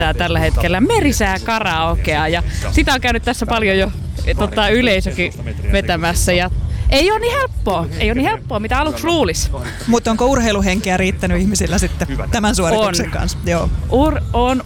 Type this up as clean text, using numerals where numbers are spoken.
tällä hetkellä merisää karaokea ja sitä on käynyt tässä paljon jo yleisökin vetämässä ja ei ole niin helppoa, mitä aluksi luulisi. Mutta onko urheiluhenkeä riittänyt ihmisillä sitten tämän suorituksen kanssa? Joo. On